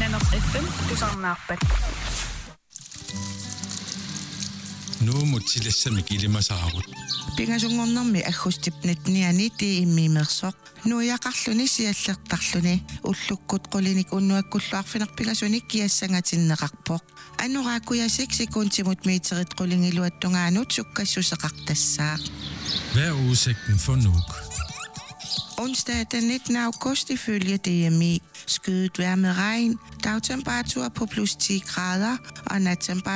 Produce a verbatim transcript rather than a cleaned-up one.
Manor F M tusarnaarpat. Nu mutilassami kilimasaarut. Pingasungornermi aggustipnatniani ti immiimersoq. Nuiaqarluni siallertarluni ullukkut qulinik unnuakkulluarfineq pingasunik kiassangatinneqarpoq. Annoraakuyasik sekuntimut meterit qulingiluattungaanut sukkassuseqartassaaq. Hvad er udsigten for Nuuk? Onsdag den nittende august ifølge D M I. Skyet vejr med regn, dagtemperatur på plus ti grader og nattemperatur